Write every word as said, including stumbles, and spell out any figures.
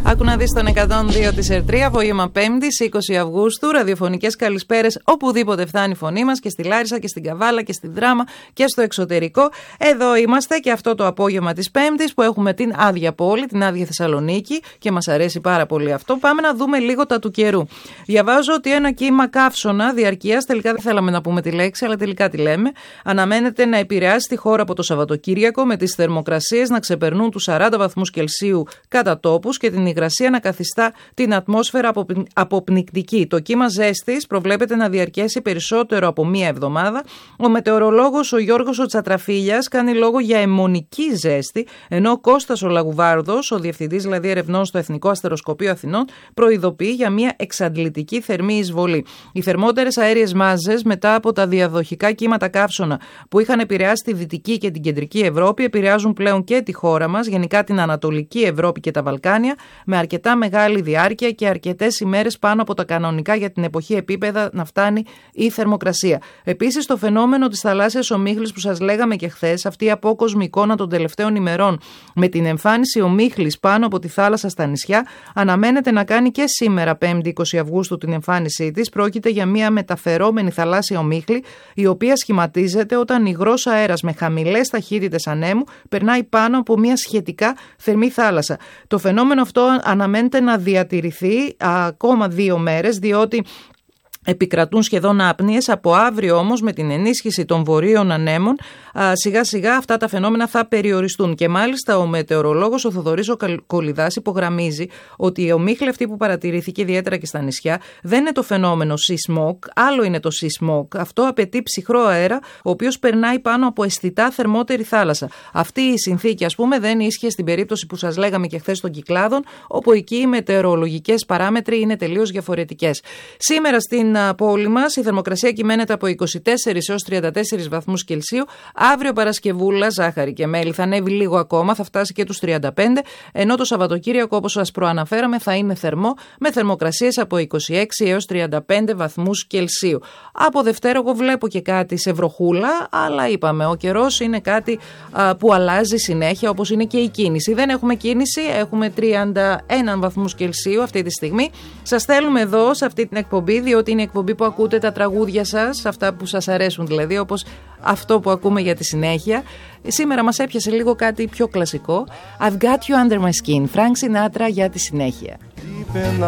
Άκου να δεις τον εκατόν δύο της ΕΡΤΡΙΑ, απόγευμα Πέμπτης, είκοσι Αυγούστου, ραδιοφωνικές καλησπέρες οπουδήποτε φτάνει η φωνή μας, και στη Λάρισα και στην Καβάλα και στη Δράμα και στο εξωτερικό. Εδώ είμαστε και αυτό το απόγευμα της Πέμπτης που έχουμε την άδεια πόλη, την άδεια Θεσσαλονίκη, και μας αρέσει πάρα πολύ αυτό. Πάμε να δούμε λίγο τα του καιρού. Διαβάζω ότι ένα κύμα καύσωνα διαρκείας, τελικά δεν θέλαμε να πούμε τη λέξη, αλλά τελικά τη λέμε, αναμένεται να επηρεάσει τη χώρα από το Σαββατοκύριακο, με τις θερμοκρασίες να ξεπερνούν τους σαράντα βαθμούς Κελσίου κατά τόπους και την υγρασία να καθιστά την ατμόσφαιρα αποπνικτική. Το κύμα ζέστης προβλέπεται να διαρκέσει περισσότερο από μία εβδομάδα. Ο μετεωρολόγος ο Γιώργος ο Τσατραφίλιας κάνει λόγο για αιμονική ζέστη, ενώ ο Κώστας ο Λαγουβάρδος, ο διευθυντής δηλαδή ερευνών στο Εθνικό Αστεροσκοπείο Αθηνών, προειδοποιεί για μία εξαντλητική θερμή εισβολή. Οι θερμότερες αέριες μάζες μετά από τα διαδοχικά κύματα καύσωνα που είχαν επηρεάσει τη Δυτική και την Κεντρική Ευρώπη επηρεάζουν πλέον και τη χώρα μας, γενικά την Ανατολική Ευρώπη και τα Βαλκάνια, με αρκετά μεγάλη διάρκεια και αρκετές ημέρες πάνω από τα κανονικά για την εποχή επίπεδα να φτάνει η θερμοκρασία. Επίσης, το φαινόμενο της θαλάσσιας ομίχλης που σας λέγαμε και χθες, αυτή η απόκοσμη εικόνα των τελευταίων ημερών με την εμφάνιση ομίχλης πάνω από τη θάλασσα στα νησιά, αναμένεται να κάνει και σήμερα, Πέμπτη είκοσι Αυγούστου, την εμφάνισή της. Πρόκειται για μια μεταφερόμενη θαλάσσια ομίχλη, η οποία σχηματίζεται όταν υγρός αέρας με χαμηλές ταχύτητες ανέμου περνάει πάνω από μια σχετικά θερμή θάλασσα. Το φαινόμενο αυτό αναμένεται να διατηρηθεί ακόμα δύο μέρες, διότι επικρατούν σχεδόν άπνοιες. Από αύριο όμως, με την ενίσχυση των βορείων ανέμων, σιγά σιγά αυτά τα φαινόμενα θα περιοριστούν. Και μάλιστα ο μετεωρολόγος ο Θοδωρής ο Κολιδάς υπογραμμίζει ότι η ομίχλη αυτή που παρατηρήθηκε ιδιαίτερα και στα νησιά δεν είναι το φαινόμενο sea smoke, άλλο είναι το sea smoke. Αυτό απαιτεί ψυχρό αέρα, ο οποίος περνάει πάνω από αισθητά θερμότερη θάλασσα. Αυτή η συνθήκη, ας πούμε, δεν ίσχυε στην περίπτωση που σας λέγαμε και χθες των Κυκλάδων, όπου εκεί οι μετεωρολογικές παράμετροι είναι τελείως διαφορετικές. Σήμερα στην πόλη μας η θερμοκρασία κυμαίνεται από είκοσι τέσσερις έως τριάντα τέσσερις βαθμούς Κελσίου. Αύριο Παρασκευούλα, ζάχαρη και μέλι, θα ανέβει λίγο ακόμα, θα φτάσει και τους τριάντα πέντε, ενώ το Σαββατοκύριακο, όπως σας προαναφέραμε, θα είναι θερμό, με θερμοκρασίες από είκοσι έξι έως τριάντα πέντε βαθμούς Κελσίου. Από Δευτέρα εγώ βλέπω και κάτι σε βροχούλα, αλλά είπαμε, ο καιρός είναι κάτι α, που αλλάζει συνέχεια, όπως είναι και η κίνηση. Δεν έχουμε κίνηση, έχουμε τριάντα ένα βαθμούς Κελσίου αυτή τη στιγμή. Σας θέλουμε εδώ σε αυτή την εκπομπή, διότι είναι εκπομπή που ακούτε τα τραγούδια σας, αυτά που σας αρέσουν δηλαδή, όπως αυτό που ακούμε για τη συνέχεια. Σήμερα μας έπιασε λίγο κάτι πιο κλασικό. I've got you under my skin, Frank Sinatra, για τη συνέχεια.